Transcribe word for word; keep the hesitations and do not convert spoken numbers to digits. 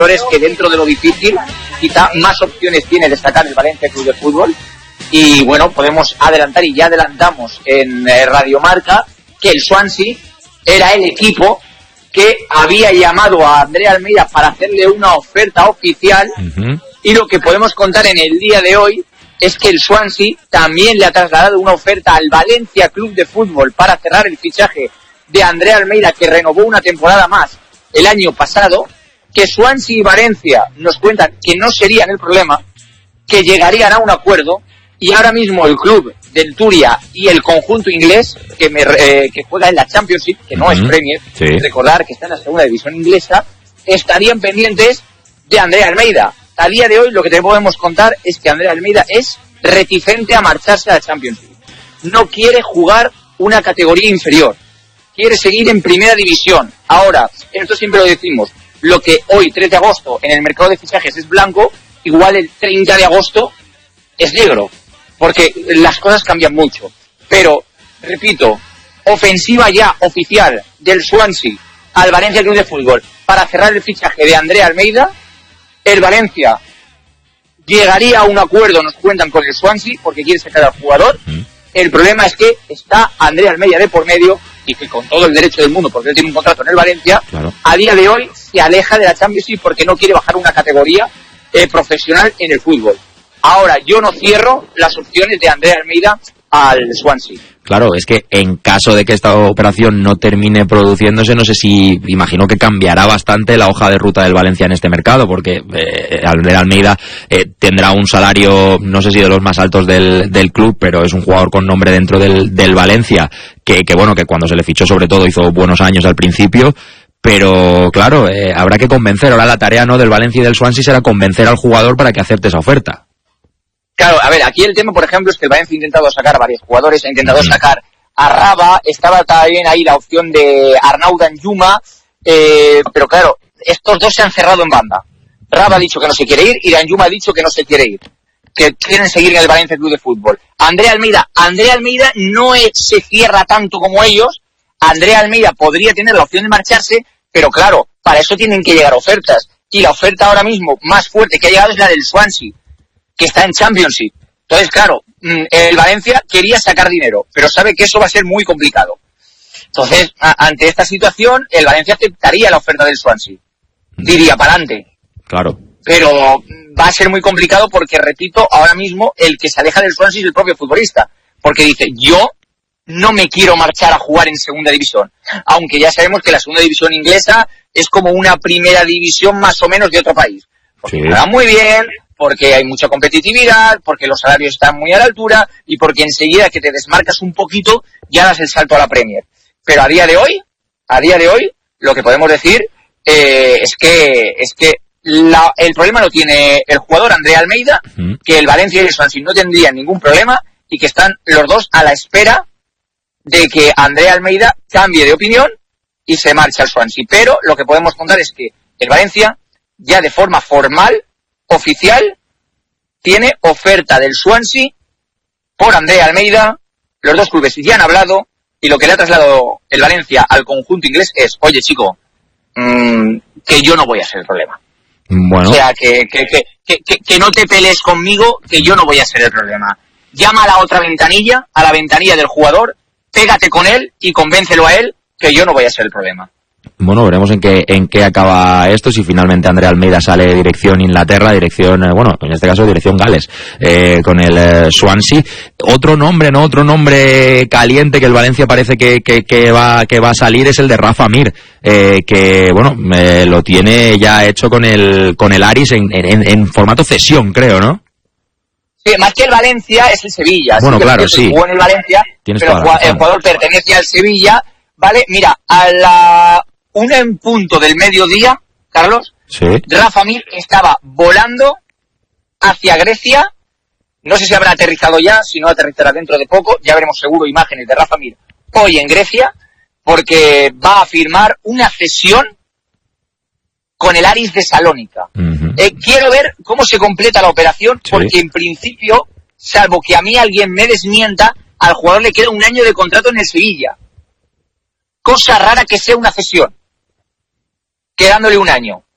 que dentro de lo difícil quizá más opciones tiene de sacar el Valencia Club de Fútbol. Y bueno, podemos adelantar y ya adelantamos en eh, Radio Marca que el Swansea era el equipo que había llamado a Andrea Almeida para hacerle una oferta oficial. Uh-huh. Y lo que podemos contar en el día de hoy es que el Swansea también le ha trasladado una oferta al Valencia Club de Fútbol para cerrar el fichaje de Andrea Almeida, que renovó una temporada más el año pasado. Que Swansea y Valencia nos cuentan que no serían el problema, que llegarían a un acuerdo, y ahora mismo el club del Turia y el conjunto inglés que, me, eh, que juega en la Championship, que no uh-huh. es Premier, sí. recordar que está en la segunda división inglesa, estarían pendientes de Andrea Almeida. A día de hoy lo que te podemos contar es que Andrea Almeida es reticente a marcharse a la Championship. No quiere jugar una categoría inferior, quiere seguir en primera división. Ahora, esto siempre lo decimos, lo que hoy, tres de agosto, en el mercado de fichajes es blanco, igual el treinta de agosto es negro, porque las cosas cambian mucho. Pero, repito, ofensiva ya oficial del Swansea al Valencia Club de Fútbol para cerrar el fichaje de Andrea Almeida. El Valencia llegaría a un acuerdo, nos cuentan, con el Swansea, porque quiere sacar al jugador. El problema es que está Andrea Almeida de por medio, y que con todo el derecho del mundo, porque él tiene un contrato en el Valencia, claro. a día de hoy se aleja de la Championship porque no quiere bajar una categoría eh, profesional en el fútbol. Ahora, yo no cierro las opciones de Andrea Almeida al Swansea. Claro, es que en caso de que esta operación no termine produciéndose, no sé si, imagino que cambiará bastante la hoja de ruta del Valencia en este mercado, porque eh, Andrea Almeida eh, tendrá un salario, no sé si de los más altos del, del club, pero es un jugador con nombre dentro del, del Valencia, que, que bueno, que cuando se le fichó sobre todo hizo buenos años al principio, pero claro, eh, habrá que convencer. Ahora la tarea no del Valencia y del Swansea será convencer al jugador para que acepte esa oferta. Claro, a ver, aquí el tema, por ejemplo, es que el Valencia ha intentado sacar a varios jugadores, ha intentado sacar a Raba, estaba también ahí la opción de Arnau Danjuma, eh, pero claro, estos dos se han cerrado en banda. Raba ha dicho que no se quiere ir y Danjuma ha dicho que no se quiere ir, que quieren seguir en el Valencia Club de Fútbol. Andrea Almeida, Andrea Almeida no es, se cierra tanto como ellos. Andrea Almeida podría tener la opción de marcharse, pero claro, para eso tienen que llegar ofertas, y la oferta ahora mismo más fuerte que ha llegado es la del Swansea, que está en Championship. Entonces, claro, el Valencia quería sacar dinero, pero sabe que eso va a ser muy complicado. Entonces, a, ante esta situación, el Valencia aceptaría la oferta del Swansea. Diría, para adelante. Claro. Pero va a ser muy complicado porque, repito, ahora mismo el que se aleja del Swansea es el propio futbolista. Porque dice, yo no me quiero marchar a jugar en segunda división. Aunque ya sabemos que la segunda división inglesa es como una primera división más o menos de otro país. Porque sí. Juega muy bien, porque hay mucha competitividad, porque los salarios están muy a la altura y porque enseguida que te desmarcas un poquito ya das el salto a la Premier. Pero a día de hoy, a día de hoy, lo que podemos decir eh, es que es que la, el problema lo tiene el jugador Andrea Almeida, uh-huh. que el Valencia y el Swansea no tendrían ningún problema y que están los dos a la espera de que Andrea Almeida cambie de opinión y se marche al Swansea. Pero lo que podemos contar es que el Valencia ya de forma formal, oficial, tiene oferta del Swansea por Andrea Almeida. Los dos clubes ya han hablado y lo que le ha trasladado el Valencia al conjunto inglés es, oye chico, mmm, que yo no voy a ser el problema. Bueno. O sea, que, que, que, que, que no te pelees conmigo, que yo no voy a ser el problema. Llama a la otra ventanilla, a la ventanilla del jugador, pégate con él y convéncelo a él que yo no voy a ser el problema. Bueno, veremos en qué en qué acaba esto, si finalmente Andrea Almeida sale dirección Inglaterra, dirección, eh, bueno, en este caso dirección Gales, eh, con el eh, Swansea. Otro nombre, ¿no? Otro nombre caliente que el Valencia parece que, que, que va que va a salir es el de Rafa Mir, eh, que, bueno, eh, lo tiene ya hecho con el con el Aris en, en, en formato cesión, creo, ¿no? Sí, más que el Valencia es el Sevilla. Bueno, sí, claro, sí. Jugó en el Valencia, Tienes pero el jugador, el jugador pertenece al Sevilla. Vale, mira, a la una en punto del mediodía, Carlos, sí. Rafa Mir estaba volando hacia Grecia. No sé si habrá aterrizado ya, si no aterrizará dentro de poco. Ya veremos seguro imágenes de Rafa Mir hoy en Grecia, porque va a firmar una cesión con el Aris de Salónica. Uh-huh. Eh, quiero ver cómo se completa la operación, sí. Porque en principio, salvo que a mí alguien me desmienta, al jugador le queda un año de contrato en el Sevilla. Cosa rara que sea una cesión, quedándole un año.